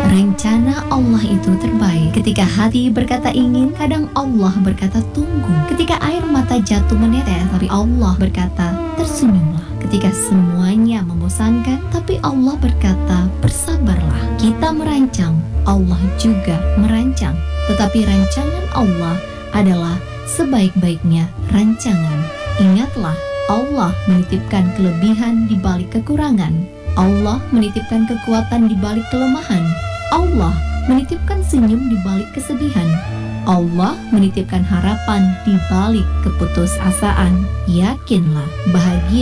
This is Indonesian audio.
Rencana Allah itu terbaik. Ketika hati berkata ingin, kadang Allah berkata tunggu. Ketika air mata jatuh menetes, tapi Allah berkata tersenyumlah. Ketika semuanya membosankan, tapi Allah berkata bersabarlah. Kita merancang, Allah juga merancang. Tetapi rancangan Allah adalah sebaik-baiknya rancangan. Ingatlah, Allah menitipkan kelebihan di balik kekurangan. Allah menitipkan kekuatan di balik kelemahan. Allah menitipkan senyum di balik kesedihan. Allah menitipkan harapan di balik keputusasaan. Yakinlah, bahagia